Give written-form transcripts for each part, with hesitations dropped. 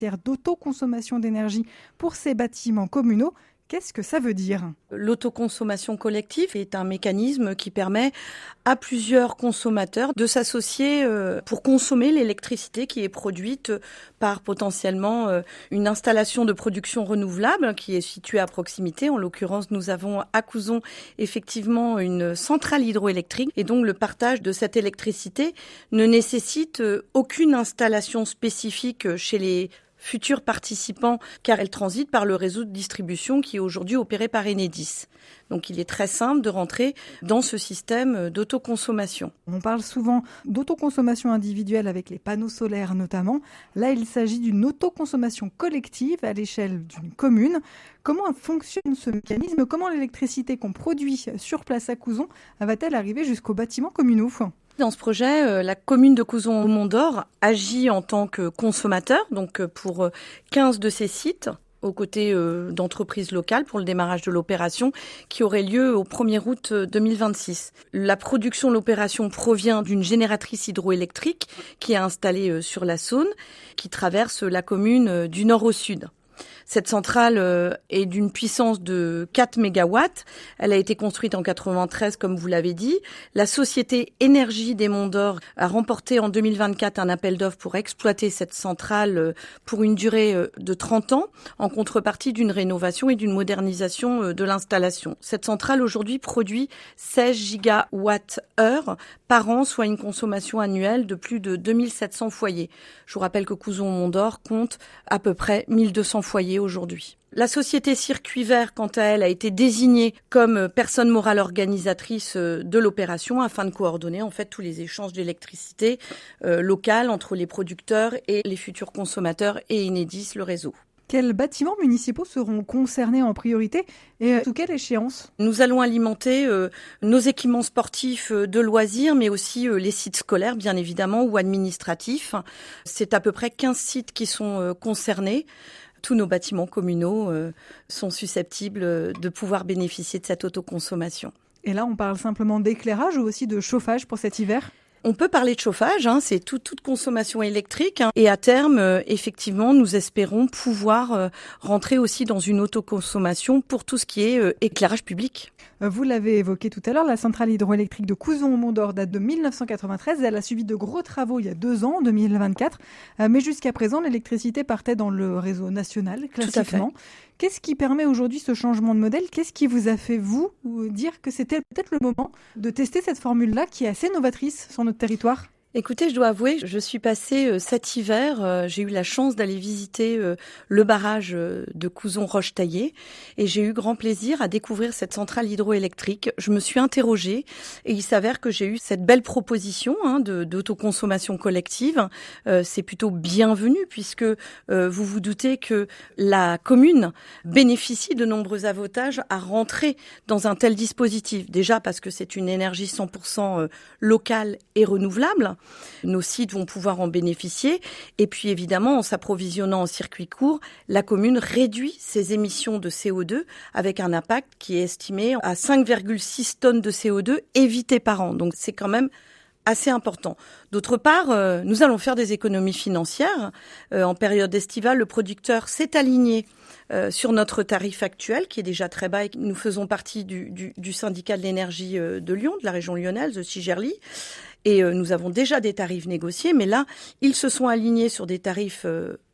d'autoconsommation d'énergie pour ces bâtiments communaux. Qu'est-ce que ça veut dire ? L'autoconsommation collective est un mécanisme qui permet à plusieurs consommateurs de s'associer pour consommer l'électricité qui est produite par potentiellement une installation de production renouvelable qui est située à proximité. En l'occurrence, nous avons à Couzon effectivement une centrale hydroélectrique et donc le partage de cette électricité ne nécessite aucune installation spécifique chez les futurs participants, car elle transite par le réseau de distribution qui est aujourd'hui opéré par Enedis. Donc il est très simple de rentrer dans ce système d'autoconsommation. On parle souvent d'autoconsommation individuelle avec les panneaux solaires notamment. Là, il s'agit d'une autoconsommation collective à l'échelle d'une commune. Comment fonctionne ce mécanisme ? Comment l'électricité qu'on produit sur place à Couzon va-t-elle arriver jusqu'aux bâtiments communaux ? Dans ce projet, la commune de Couzon au Mont-d'Or agit en tant que consommateur, donc pour 15 de ces sites, aux côtés d'entreprises locales pour le démarrage de l'opération qui aurait lieu au 1er août 2026. La production de l'opération provient d'une génératrice hydroélectrique qui est installée sur la Saône, qui traverse la commune du nord au sud. Cette centrale est d'une puissance de 4 mégawatts. Elle a été construite en 93, comme vous l'avez dit. La société Énergie des Monts d'Or a remporté en 2024 un appel d'offres pour exploiter cette centrale pour une durée de 30 ans, en contrepartie d'une rénovation et d'une modernisation de l'installation. Cette centrale aujourd'hui produit 16 gigawatts-heure par an, soit une consommation annuelle de plus de 2700 foyers. Je vous rappelle que Couzon-Mont d'Or compte à peu près 1200 foyers aujourd'hui. La société Circuit Vert, quant à elle, a été désignée comme personne morale organisatrice de l'opération afin de coordonner en fait tous les échanges d'électricité locale entre les producteurs et les futurs consommateurs et Enedis, le réseau. Quels bâtiments municipaux seront concernés en priorité et sous quelle échéance ? Nous allons alimenter nos équipements sportifs de loisirs, mais aussi les sites scolaires, bien évidemment, ou administratifs. C'est à peu près 15 sites qui sont concernés. Tous nos bâtiments communaux sont susceptibles de pouvoir bénéficier de cette autoconsommation. Et là, on parle simplement d'éclairage ou aussi de chauffage pour cet hiver ? On peut parler de chauffage, c'est toute consommation électrique. Et à terme, effectivement, nous espérons pouvoir rentrer aussi dans une autoconsommation pour tout ce qui est éclairage public. Vous l'avez évoqué tout à l'heure, la centrale hydroélectrique de Couzon au Mont-d'Or date de 1993. Elle a subi de gros travaux il y a 2 ans, en 2024. Mais jusqu'à présent, l'électricité partait dans le réseau national, classiquement. Qu'est-ce qui permet aujourd'hui ce changement de modèle ? Qu'est-ce qui vous a fait, vous, dire que c'était peut-être le moment de tester cette formule-là qui est assez novatrice sur notre territoire ? Écoutez, je dois avouer, je suis passée cet hiver, j'ai eu la chance d'aller visiter le barrage de Couzon-Roche-Taillée et j'ai eu grand plaisir à découvrir cette centrale hydroélectrique. Je me suis interrogée et il s'avère que j'ai eu cette belle proposition d'autoconsommation collective. C'est plutôt bienvenu puisque vous vous doutez que la commune bénéficie de nombreux avantages à rentrer dans un tel dispositif. Déjà parce que c'est une énergie 100% locale et renouvelable. Nos sites vont pouvoir en bénéficier. Et puis évidemment, en s'approvisionnant en circuit court, la commune réduit ses émissions de CO2 avec un impact qui est estimé à 5,6 tonnes de CO2 évitées par an. Donc c'est quand même assez important. D'autre part, nous allons faire des économies financières. En période estivale, le producteur s'est aligné sur notre tarif actuel, qui est déjà très bas. Et nous faisons partie du syndicat de l'énergie de Lyon, de la région lyonnaise, de Sigerly. Et nous avons déjà des tarifs négociés, mais là, ils se sont alignés sur des tarifs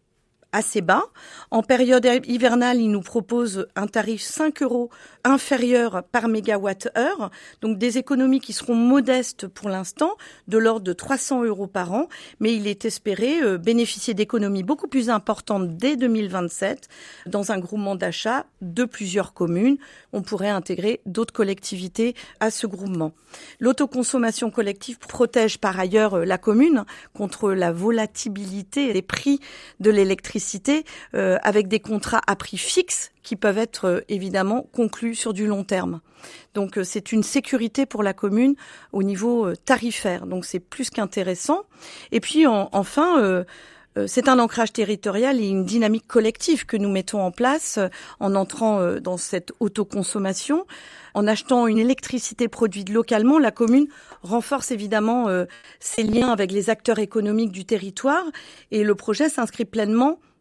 assez bas. En période hivernale, ils nous proposent un tarif 5 € inférieur par mégawatt-heure, donc des économies qui seront modestes pour l'instant, de l'ordre de 300 € par an, mais il est espéré bénéficier d'économies beaucoup plus importantes dès 2027 dans un groupement d'achat de plusieurs communes. On pourrait intégrer d'autres collectivités à ce groupement. L'autoconsommation collective protège par ailleurs la commune contre la volatilité des prix de l'électricité avec des contrats à prix fixe qui peuvent être évidemment conclus sur du long terme. Donc c'est une sécurité pour la commune au niveau tarifaire. Donc c'est plus qu'intéressant. Et puis enfin, c'est un ancrage territorial et une dynamique collective que nous mettons en place en entrant dans cette autoconsommation. En achetant une électricité produite localement, la commune renforce évidemment ses liens avec les acteurs économiques du territoire et le projet s'inscrit pleinement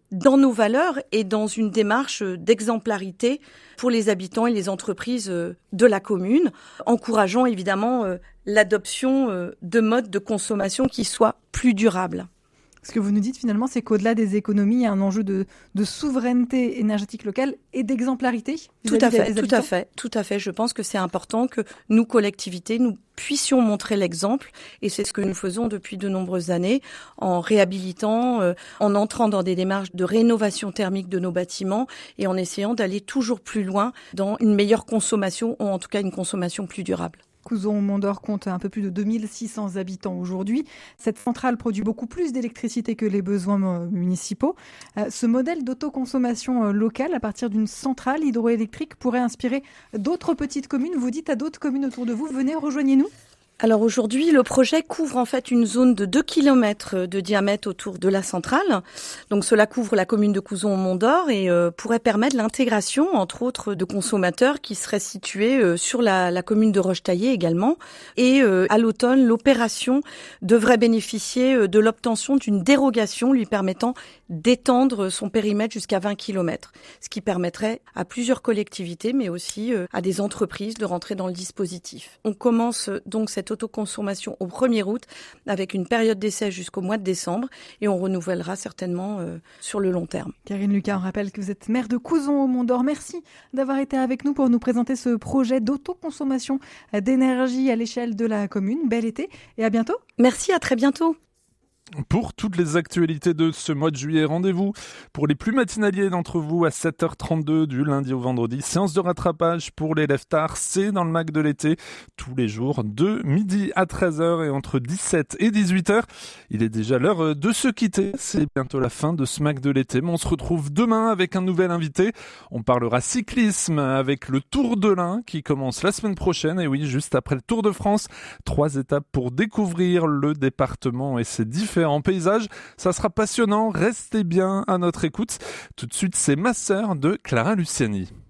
dans nos valeurs et dans une démarche d'exemplarité pour les habitants et les entreprises de la commune, encourageant évidemment l'adoption de modes de consommation qui soient plus durables. Ce que vous nous dites finalement, c'est qu'au-delà des économies, il y a un enjeu de souveraineté énergétique locale et d'exemplarité. Tout à fait. Je pense que c'est important que nous, collectivités, nous puissions montrer l'exemple, et c'est ce que nous faisons depuis de nombreuses années, en réhabilitant, en entrant dans des démarches de rénovation thermique de nos bâtiments et en essayant d'aller toujours plus loin dans une meilleure consommation, ou en tout cas une consommation plus durable. Couzon-Mondor compte un peu plus de 2600 habitants aujourd'hui. Cette centrale produit beaucoup plus d'électricité que les besoins municipaux. Ce modèle d'autoconsommation locale à partir d'une centrale hydroélectrique pourrait inspirer d'autres petites communes. Vous dites à d'autres communes autour de vous, venez, rejoignez-nous. Alors aujourd'hui, le projet couvre en fait une zone de 2 km de diamètre autour de la centrale. Donc cela couvre la commune de Couzon-Mondor et pourrait permettre l'intégration, entre autres, de consommateurs qui seraient situés sur la commune de Rochetaillé également. Et à l'automne, l'opération devrait bénéficier de l'obtention d'une dérogation lui permettant d'étendre son périmètre jusqu'à 20 km, ce qui permettrait à plusieurs collectivités, mais aussi à des entreprises de rentrer dans le dispositif. On commence donc cette autoconsommation au 1er août avec une période d'essai jusqu'au mois de décembre et on renouvellera certainement sur le long terme. Karine Lucas, on rappelle que vous êtes maire de Couzon-Mondor. Merci d'avoir été avec nous pour nous présenter ce projet d'autoconsommation d'énergie à l'échelle de la commune. Bel été et à bientôt. Merci, à très bientôt. Pour toutes les actualités de ce mois de juillet, rendez-vous pour les plus matinaliers d'entre vous à 7h32 du lundi au vendredi. Séance de rattrapage pour les lève-tard, c'est dans le MAC de l'été, tous les jours de midi à 13h et entre 17 et 18h. Il est déjà l'heure de se quitter, c'est bientôt la fin de ce MAC de l'été, mais on se retrouve demain avec un nouvel invité. On parlera cyclisme avec le Tour de l'Ain qui commence la semaine prochaine, et oui, juste après le Tour de France. 3 étapes pour découvrir le département et ses différents paysages. Ça sera passionnant, restez bien à notre écoute. Tout de suite, c'est Ma Sœur de Clara Luciani.